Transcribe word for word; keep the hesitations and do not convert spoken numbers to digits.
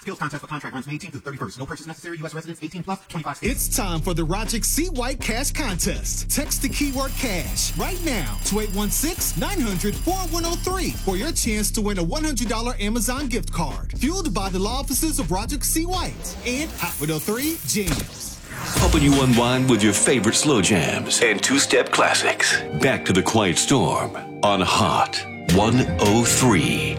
Appeals contest for contract runs May eighteenth through thirty-first. No purchase necessary. U S residents eighteen plus, twenty-five states. It's time for the Rogic C. White Cash Contest. Text the keyword cash right now to eight one six, nine hundred, four one zero three for your chance to win a one hundred dollars Amazon gift card. Fueled by the law offices of Rogic C. White and Hot one oh three Jams. Helping you unwind with your favorite slow jams and two-step classics. Back to the Quiet Storm on Hot one oh three.